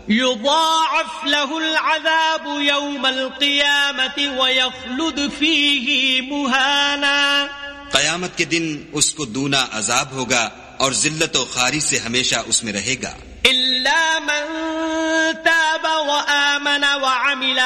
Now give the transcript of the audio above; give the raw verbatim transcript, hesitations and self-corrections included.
युदाअफ लहुल अज़ाबु यौमल क़ियामति व यख़्लुद फ़ीही मुहाना। क़यामत के दिन उसको दूना अजाब होगा और जिल्लत और खारी से हमेशा उसमें रहेगा। इल्ला मन ताब व आमन व अमिल